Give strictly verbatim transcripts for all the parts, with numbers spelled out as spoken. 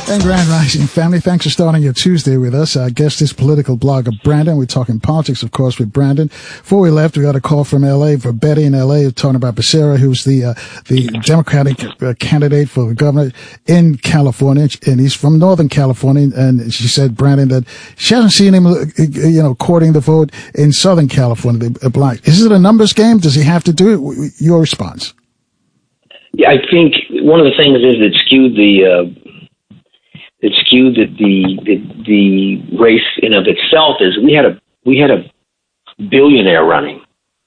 And Grand Rising family, thanks for starting your Tuesday with us. Our guest is political blogger Brandon. We're talking politics, of course, with Brandon. Before we left, we got a call from L A for Betty in L A talking about Becerra, who's the uh, the Democratic uh, candidate for the governor in California, and he's from Northern California. And she said, Brandon, that she hasn't seen him, you know, courting the vote in Southern California. The black. Is it a numbers game? Does he have to do it? Your response? Yeah, I think one of the things is that skewed the. Uh, It skewed the, the the the race in of itself is we had a we had a billionaire running,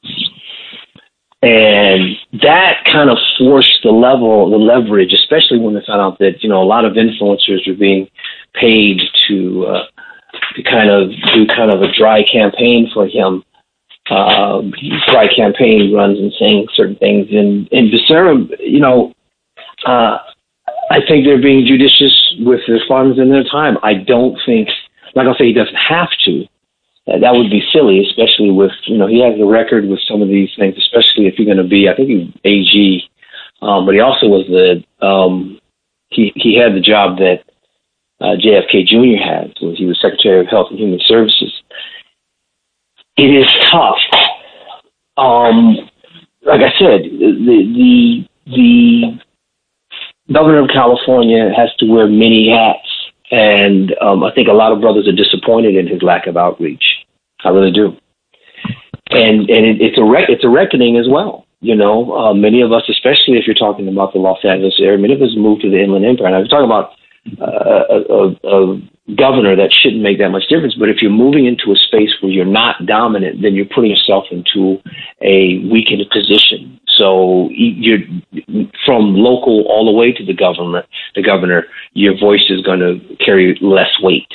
and that kind of forced the level the leverage, especially when they found out that you know a lot of influencers were being paid to uh, to kind of do kind of a dry campaign for him, uh, dry campaign runs and saying certain things. And and Becerra, you know. Uh, I think they're being judicious with their funds and their time. I don't think, like I'll say, he doesn't have to. Uh, that would be silly, especially with, you know, he has a record with some of these things, especially if you're going to be, I think he's A G, um, but he also was the, um, he, he had the job that uh, J F K Junior had. So he was Secretary of Health and Human Services. It is tough. Um, like I said, the, the, the, Governor of California has to wear many hats, and um, I think a lot of brothers are disappointed in his lack of outreach. I really do, and and it, it's a rec- it's a reckoning as well. You know, uh, many of us, especially if you're talking about the Los Angeles area, many of us moved to the Inland Empire. And I was talking about uh, a, a, a governor that shouldn't make that much difference, but if you're moving into a space where you're not dominant, then you're putting yourself into a weakened position. So you're from local all the way to the government, the governor, your voice is going to carry less weight.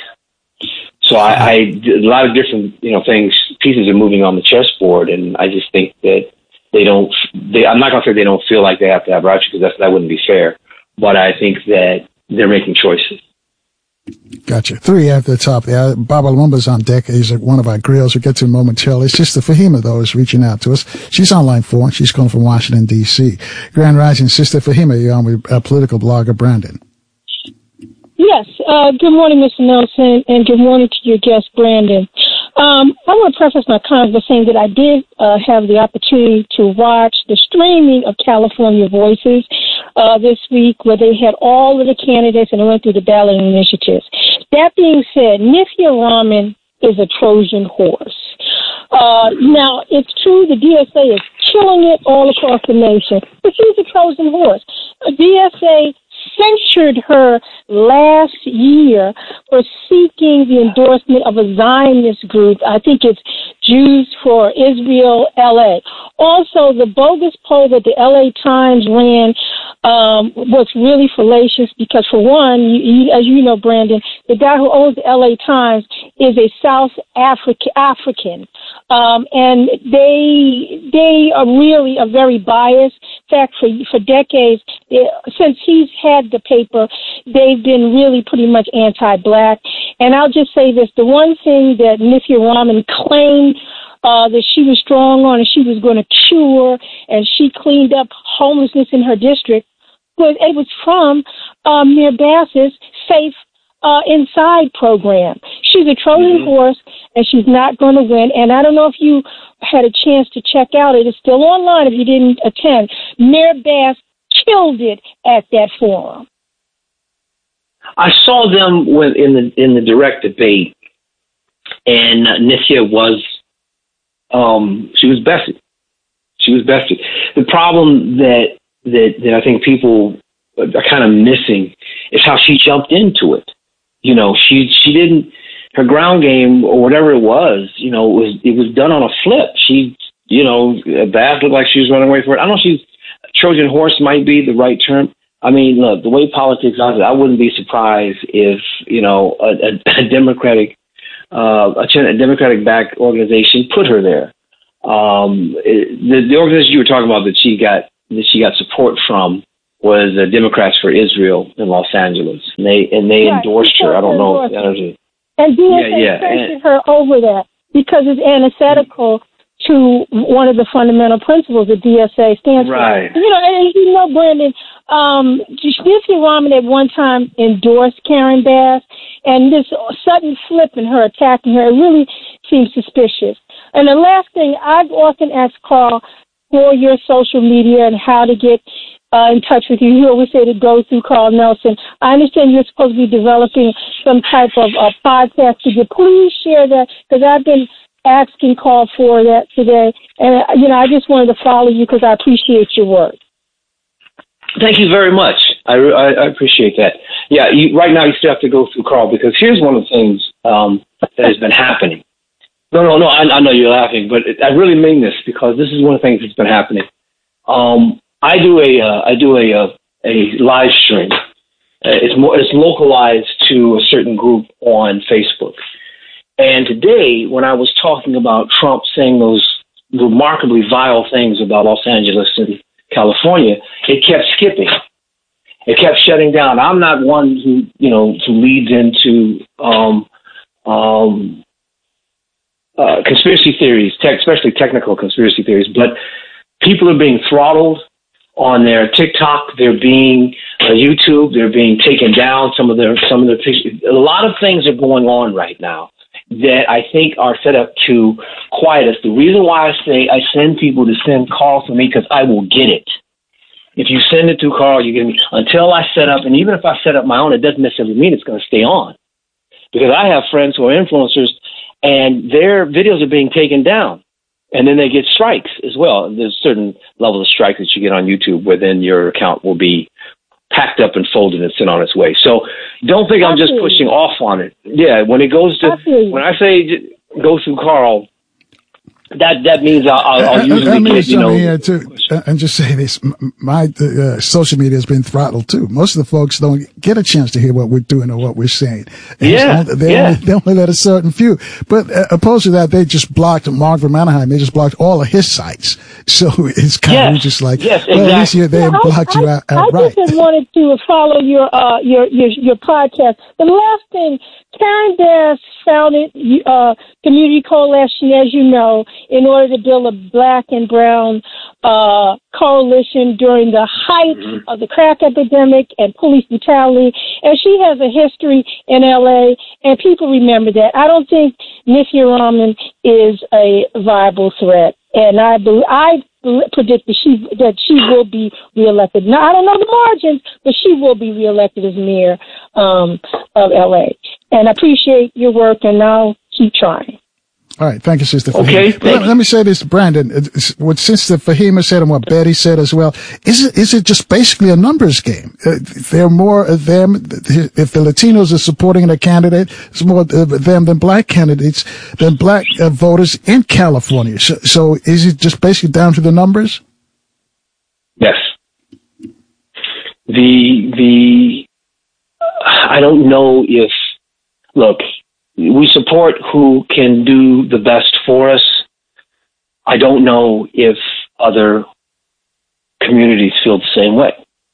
So I, I, a lot of different, you know, things, pieces are moving on the chessboard, and I just think that they don't, they, I'm not going to say they don't feel like they have to have rights because that, that wouldn't be fair, but I think that they're making choices. Gotcha. Three at the top there. Baba Lumumba's on deck. He's at one of our grills. We'll get to him momentarily. Sister Fahima, though, is reaching out to us. She's on line four. She's calling from Washington, D C. Grand Rising, Sister Fahima, you're on with uh, political blogger Brandon. Yes. Uh, good morning, Mister Nelson, and good morning to your guest, Brandon. Um, I want to preface my comments by saying that I did uh, have the opportunity to watch the streaming of California Voices uh, this week, where they had all of the candidates and they went through the ballot initiatives. That being said, Nithya Raman is a Trojan horse. Uh, now, it's true the D S A is killing it all across the nation, but she's a Trojan horse. The D S A censured her last year for seeking the endorsement of a Zionist group. I think it's Jews for Israel L A. Also, the bogus poll that the L A Times ran um, was really fallacious because, for one, you, you, as you know, Brandon, the guy who owns the L A Times is a South Africa, African. Um, and they they are really a very biased. In fact, for, for decades, it, since he's had the paper, they've been really pretty much anti-black. And I'll just say this, the one thing that Nithya Raman claimed uh, that she was strong on and she was going to cure, and she cleaned up homelessness in her district, was it was from um, Mayor Bass's Safe Uh, Inside program. She's a Trojan mm-hmm. horse, and she's not going to win. And I don't know if you had a chance to check out. It is still online if you didn't attend. Mayor Bass killed it at that forum. I saw them when in the in the direct debate, and Nithya was um, she was bested. She was bested. The problem that that that I think people are kind of missing is how she jumped into it. You know, she she didn't, her ground game or whatever it was, you know, it was it was done on a flip. She, you know, Bass looked like she was running away for it. I don't know if she's, Trojan horse might be the right term. I mean, look, the way politics are, I wouldn't be surprised if, you know, a, a, a Democratic, uh, a, a Democratic-backed organization put her there. Um, it, the, the organization you were talking about that she got that she got support from was uh, Democrats for Israel in Los Angeles, and they and they right. endorsed her. I don't know. If, and D S A yeah, yeah. censored her over that because it's antithetical to one of the fundamental principles that D S A stands right. for. You know, and you know, Brandon, um, Smithia Rahman at one time endorsed Karen Bass, and this sudden flip in her attacking her, it really seems suspicious. And the last thing, I've often asked Carl for your social media and how to get uh, in touch with you. You always say to go through Carl Nelson. I understand you're supposed to be developing some type of uh, podcast. Could you please share that? Because I've been asking Carl for that today. And, you know, I just wanted to follow you because I appreciate your work. Thank you very much. I, I, I appreciate that. Yeah, you, right now you still have to go through Carl, because here's one of the things um, that has been happening. No, no, no, I, I know you're laughing, but it, I really mean this, because this is one of the things that's been happening. Um, I do a, uh, I do a, uh, a live stream. Uh, it's more, it's localized to a certain group on Facebook. And today, when I was talking about Trump saying those remarkably vile things about Los Angeles and California, it kept skipping. It kept shutting down. I'm not one who, you know, who leads into um, um, uh, conspiracy theories, tech, especially technical conspiracy theories, but people are being throttled on their TikTok. They're being uh, YouTube. They're being taken down. Some of their, some of their pictures. A lot of things are going on right now that I think are set up to quiet us. The reason why I say I send people to send Carl for me, because I will get it. If you send it to Carl, you get me. Until I set up, and even if I set up my own, it doesn't necessarily mean it's going to stay on. Because I have friends who are influencers, and their videos are being taken down. And then they get strikes as well. There's a certain level of strikes that you get on YouTube where then your account will be packed up and folded and sent on its way. So don't think I'm just pushing off on it. Yeah, when it goes to, when I say go through Carl, that that means I'll, I'll, I'll usually I mean, get, you know. Here too, and just say this, my uh, social media has been throttled too. Most of the folks don't get a chance to hear what we're doing or what we're saying. And yeah, only, they, yeah. only, they only let a certain few. But uh, opposed to that, they just blocked Mark from Anaheim. They just blocked all of his sites. So it's kind yes. of just like, yes, well, exactly. at least you, they yeah, blocked I, you out, I, outright. I just wanted to follow your, uh, your, your, your podcast. The last thing, Karen Bass founded uh, Community Coalition, as you know, in order to build a black and brown uh, coalition during the height mm-hmm. of the crack epidemic and police brutality. And she has a history in L A, and people remember that. I don't think Smithia Rahman is a viable threat. And I believe, I predict that she, that she will be reelected. Now, I don't know the margins, but she will be reelected as mayor um, of L A. And I appreciate your work, and I'll keep trying. All right. Thank you, Sister Fahima. Okay. Let, let me say this, Brandon. What Sister Fahima said and what Betty said as well, is it, is it just basically a numbers game? Uh, there are more of them. If the Latinos are supporting a candidate, it's more of them than black candidates, than black uh, voters in California. So, so is it just basically down to the numbers? Yes. The, the, I don't know if, look, we support who can do the best for us. I don't know if other communities feel the same way.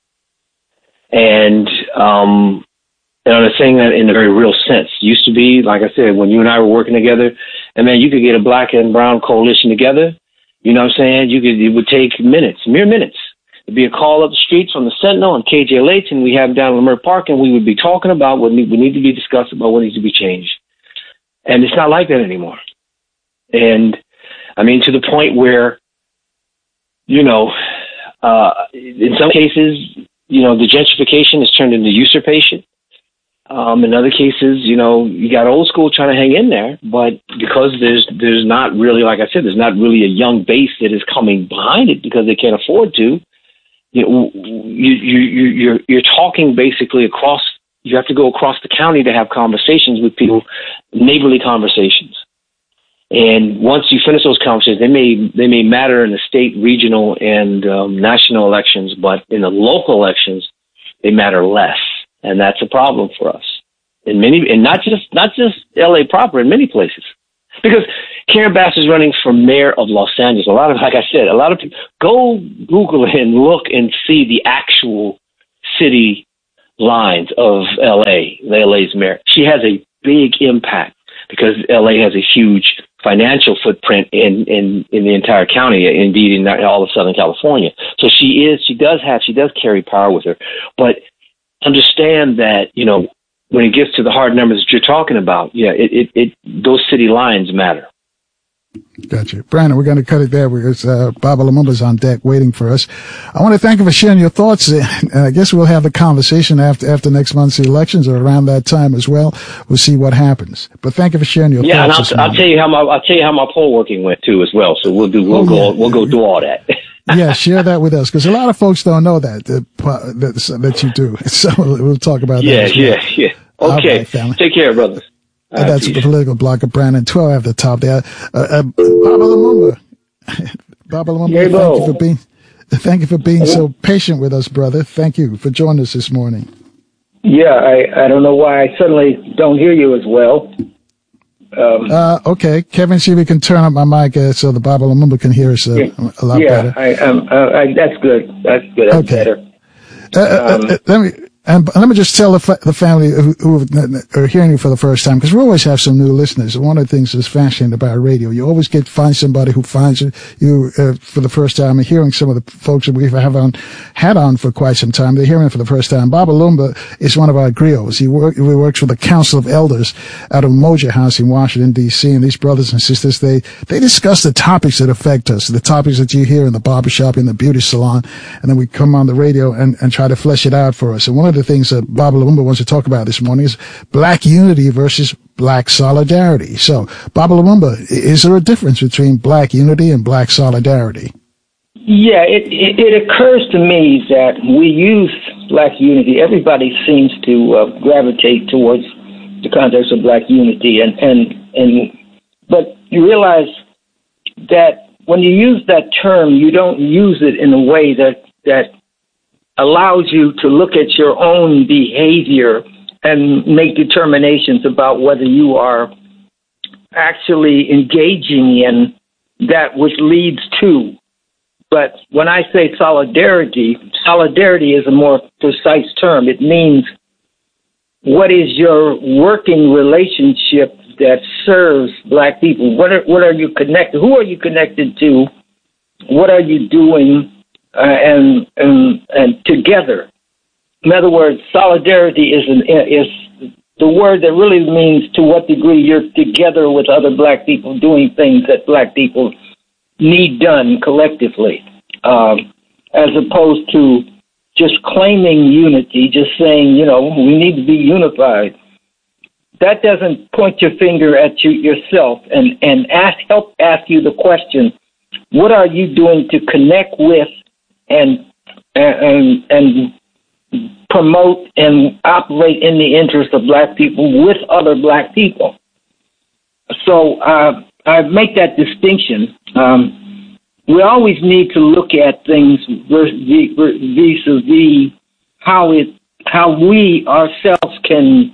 And, um, and I'm saying that in a very real sense. It used to be, like I said, when you and I were working together, and man, you could get a black and brown coalition together. You know what I'm saying? You could, it would take minutes, mere minutes. It'd be a call up the streets from the Sentinel and K J L H, and we have down in Leimert Park, and we would be talking about what need, would need to be discussed about what needs to be changed. And it's not like that anymore. And I mean, to the point where, you know, uh, in some cases, you know, the gentrification has turned into usurpation. Um, in other cases, you know, you got old school trying to hang in there, but because there's, there's not really, like I said, there's not really a young base that is coming behind it because they can't afford to. You know, you, you, you, you're, you're talking basically across. You have to go across the county to have conversations with people, neighborly conversations. And once you finish those conversations, they may they may matter in the state, regional, and um, national elections, but in the local elections, they matter less, and that's a problem for us. In many, and not just not just L A proper, in many places, because Karen Bass is running for mayor of Los Angeles. A lot of, like I said, a lot of people go Google it and look and see the actual city lines of L A, L A's mayor. She has a big impact because L A has a huge financial footprint in, in, in the entire county, indeed in all of Southern California. So she is, she does have, she does carry power with her. But understand that, you know, when it gets to the hard numbers that you're talking about, yeah, it, it, it those city lines matter. Gotcha. Brandon, we're going to cut it there because uh, Baba Lumumba's on deck waiting for us. I want to thank you for sharing your thoughts. And I guess we'll have the conversation after after next month's elections or around that time as well. We'll see what happens. But thank you for sharing your yeah, thoughts. Yeah, and I'll, I'll tell you how my I'll tell you how my poll working went too as well. So we'll do we'll oh, go yeah. we'll go through all that. Yeah, share that with us because a lot of folks don't know that that, that that you do. So we'll talk about that. Yeah, as well. yeah, yeah. Okay. Right, family. Take care, brothers. Uh, that's the political block of Brandon. twelve at the top there. Uh, uh, Baba Lumumba. Baba Lumumba, yeah, thank you for being, thank you for being so patient with us, brother. Thank you for joining us this morning. Yeah, I, I don't know why I suddenly don't hear you as well. Um, uh, okay. Kevin, see if we can turn up my mic uh, so the Baba Lumumba can hear us uh, yeah, a lot yeah, better. I, um, uh, I, that's good. That's good. That's okay. better. Uh, um, uh, let me. And let me just tell the, fa- the family who, who are hearing you for the first time, because we always have some new listeners. One of the things that's fascinating about radio, you always get find somebody who finds you uh, for the first time. And hearing some of the folks that we have on, had on for quite some time, they're hearing it for the first time. Baba Lumumba is one of our griots. He, work, he works for the Council of Elders out of Moja House in Washington, D C. And these brothers and sisters, they, they discuss the topics that affect us, the topics that you hear in the barbershop, in the beauty salon. And then we come on the radio and, and try to flesh it out for us. And one of the things that Baba Lumumba wants to talk about this morning is black unity versus black solidarity. So, Baba Lumumba, is there a difference between black unity and black solidarity? Yeah, it, it, it occurs to me that we use black unity. Everybody seems to uh, gravitate towards the context of black unity, and, and and but you realize that when you use that term, you don't use it in a way that that allows you to look at your own behavior and make determinations about whether you are actually engaging in that which leads to. But when I say solidarity, solidarity is a more precise term. It means what is your working relationship that serves black people? What are, what are you connected? Who are you connected to? What are you doing? Uh, and, and and together. In other words, solidarity is an, is the word that really means to what degree you're together with other black people doing things that black people need done collectively, um, as opposed to just claiming unity, just saying, you know, we need to be unified. That doesn't point your finger at you yourself and, and ask, help ask you the question, what are you doing to connect with and and and promote and operate in the interest of black people with other black people? So uh, I make that distinction. Um, we always need to look at things vis-a-vis how it how we ourselves can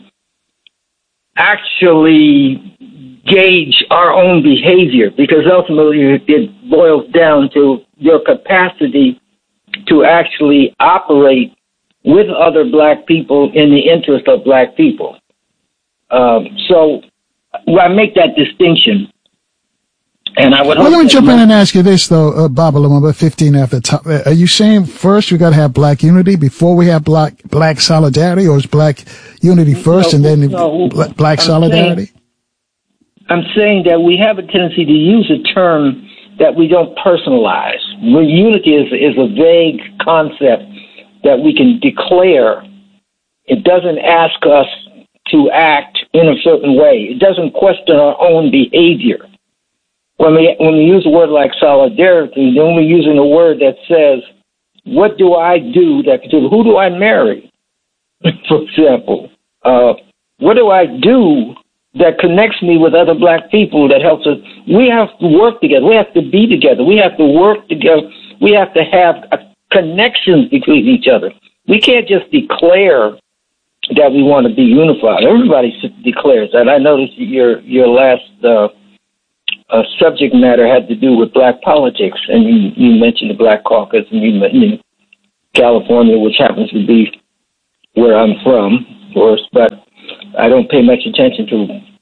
actually gauge our own behavior, because ultimately it boils down to your capacity to actually operate with other black people in the interest of black people. Um, so well, I make that distinction. And I would well, let me jump in and ask you this, though, uh, Baba Lumumba, fifteen after the top. Are you saying first we got to have black unity before we have black black solidarity, or is black unity first no, and then no, black, black I'm solidarity? Saying, I'm saying that we have a tendency to use a term that we don't personalize. Unity is, is a vague concept that we can declare. It doesn't ask us to act in a certain way. It doesn't question our own behavior. When we when we use a word like solidarity, then we're using a word that says, what do I do that who do I marry, for example? Uh, what do I do that connects me with other black people, that helps us? We have to work together. We have to be together. We have to work together. We have to have a connections between each other. We can't just declare that we want to be unified. Everybody declares that. I noticed your your last uh, uh, subject matter had to do with black politics, and you, you mentioned the Black Caucus, and you mentioned California, which happens to be where I'm from, of course, but I don't pay much attention to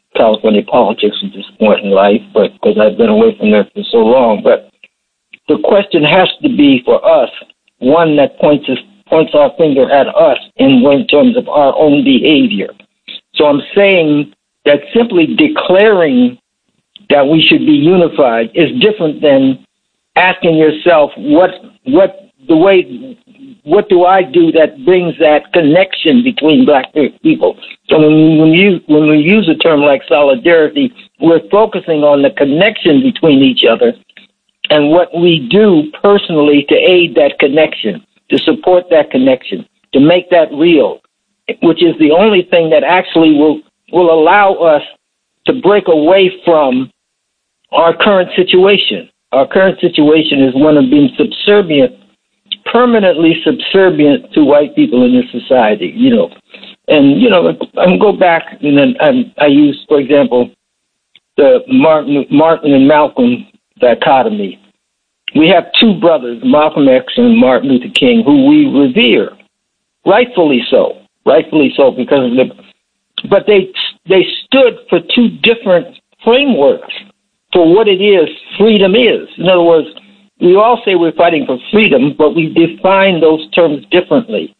California politics at this point in life, but because I've been away from there for so long. But the question has to be for us one that points us, points our finger at us in, in terms of our own behavior. So I'm saying that simply declaring that we should be unified is different than asking yourself what what the way what do I do that brings that connection between black people. So when we use when we use a term like solidarity, we're focusing on the connection between each other and what we do personally to aid that connection, to support that connection, to make that real, which is the only thing that actually will will allow us to break away from our current situation. Our current situation is one of being subservient, permanently subservient to white people in this society, you know. And, you know, I can go back and then I, I use, for example, the Martin, Martin and Malcolm dichotomy. We have two brothers, Malcolm X and Martin Luther King, who we revere, rightfully so, rightfully so, because of the, but they they stood for two different frameworks for what it is freedom is. In other words, we all say we're fighting for freedom, but we define those terms differently.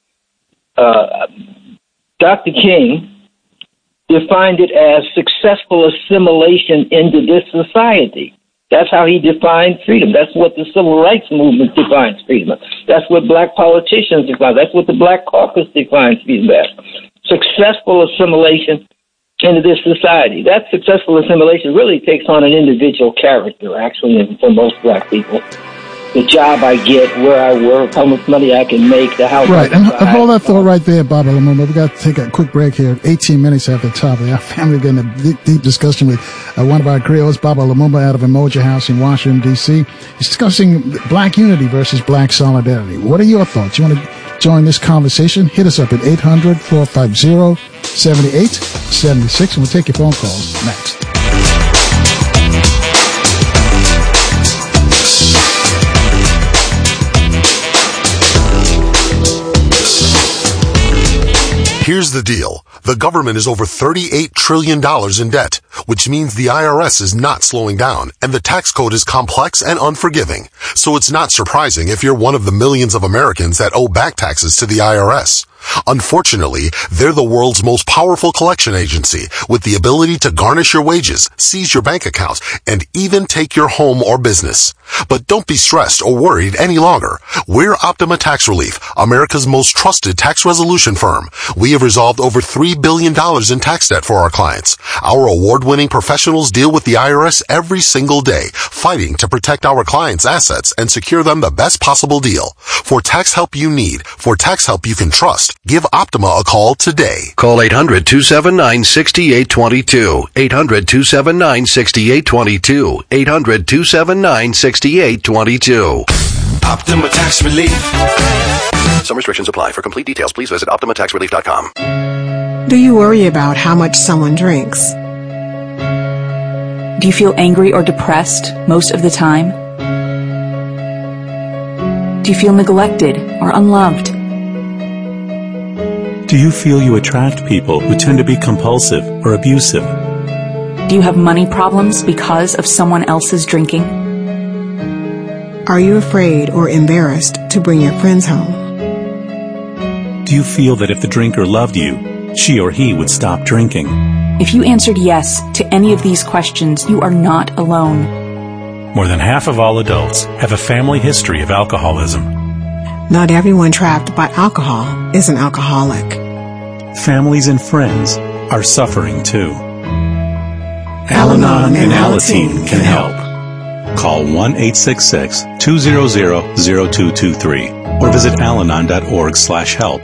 Uh, Doctor King defined it as successful assimilation into this society. That's how he defined freedom. That's what the civil rights movement defines freedom. That's what black politicians define. That's what the Black Caucus defines freedom as. Successful assimilation into this society. That successful assimilation really takes on an individual character, actually, for most black people. The job I get, where I work, how much money I can make, the house. Right, and, and hold that thought right there, Baba Lumumba. We've got to take a quick break here. eighteen minutes after the top. Our family are getting a deep, deep discussion with uh, one of our griots, Baba Lumumba, out of Emoja House in Washington, D C He's discussing black unity versus black solidarity. What are your thoughts? You want to join this conversation? Hit us up at eight hundred, four five zero, seven eight seven six, and we'll take your phone calls next. Here's the deal. The government is over thirty-eight trillion dollars in debt, which means the I R S is not slowing down, and the tax code is complex and unforgiving. So it's not surprising if you're one of the millions of Americans that owe back taxes to the I R S. Unfortunately, they're the world's most powerful collection agency, with the ability to garnish your wages, seize your bank accounts, and even take your home or business. But don't be stressed or worried any longer. We're Optima Tax Relief, America's most trusted tax resolution firm. We have resolved over three billion dollars in tax debt for our clients. Our award-winning professionals deal with the I R S every single day, fighting to protect our clients' assets and secure them the best possible deal. For tax help you need, for tax help you can trust, give Optima a call today. Call eight hundred, two seven nine, six eight two two. eight hundred, two seven nine, six eight two two. eight hundred, two seven nine, six eight two two. Optima Tax Relief. Some restrictions apply. For complete details, please visit optima tax relief dot com. Do you worry about how much someone drinks? Do you feel angry or depressed most of the time? Do you feel neglected or unloved? Do you feel you attract people who tend to be compulsive or abusive? Do you have money problems because of someone else's drinking? Are you afraid or embarrassed to bring your friends home? Do you feel that if the drinker loved you, she or he would stop drinking? If you answered yes to any of these questions, you are not alone. More than half of all adults have a family history of alcoholism. Not everyone trapped by alcohol is an alcoholic. Families and friends are suffering too. Al-Anon and Alateen can help. Call one eight six six, two zero zero, zero two two three or visit alanon dot org slash help.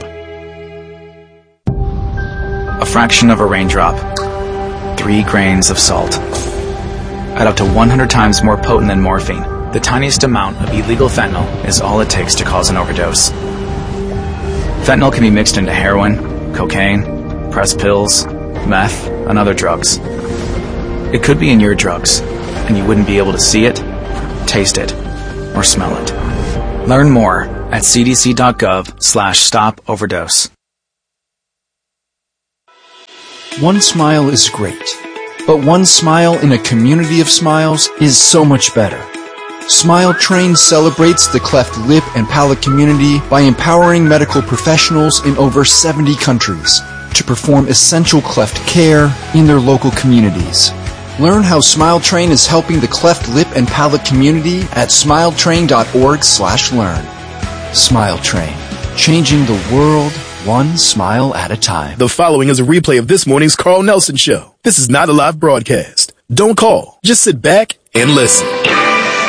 A fraction of a raindrop. Three grains of salt. At up to one hundred times more potent than morphine, the tiniest amount of illegal fentanyl is all it takes to cause an overdose. Fentanyl can be mixed into heroin, cocaine, pressed pills, meth, and other drugs. It could be in your drugs, and you wouldn't be able to see it, taste it, or smell it. Learn more at c d c dot gov slash stop overdose. One smile is great, But one smile in a community of smiles is so much better. Smile Train celebrates the cleft lip and palate community by empowering medical professionals in over seventy countries to perform essential cleft care in their local communities. Learn how Smile Train is helping the cleft lip and palate community at smiletrain.org slash learn. Smile Train, changing the world one smile at a time. The following is a replay of this morning's Carl Nelson Show. This is not a live broadcast. Don't call. Just sit back and listen.